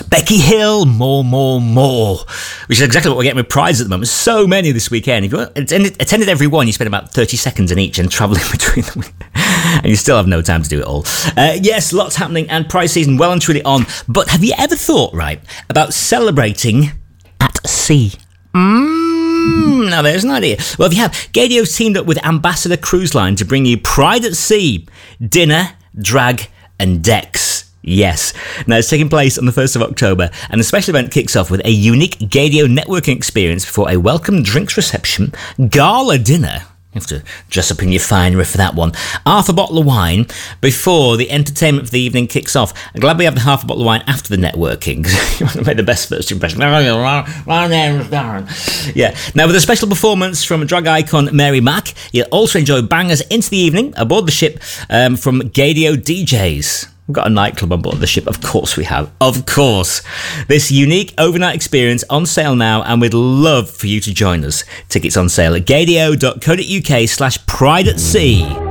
Becky Hill, more, which is exactly what we're getting with prizes at the moment. So many this weekend. If you attended every one, you spend about 30 seconds in each and travelling between them, and you still have no time to do it all. Yes, lots happening, and prize season well and truly on. But have you ever thought, right, about celebrating at sea? Now there's an idea. Well, if you have, Gadio's teamed up with Ambassador Cruise Line to bring you Pride at Sea, dinner, drag, and decks. Yes. Now, it's taking place on the 1st of October, and the special event kicks off with a unique Gadio networking experience before a welcome drinks reception, gala dinner. You have to dress up in your finery for that one. Half a bottle of wine before the entertainment for the evening kicks off. I'm glad we have the half a bottle of wine after the networking, because you want to make the best first impression. Yeah. Now, with a special performance from drag icon Mary Mack, you'll also enjoy bangers into the evening aboard the ship from Gadio DJs. We've got a nightclub on board the ship. Of course we have. Of course. This unique overnight experience on sale now, and we'd love for you to join us. Tickets on sale at gadio.co.uk/prideatsea.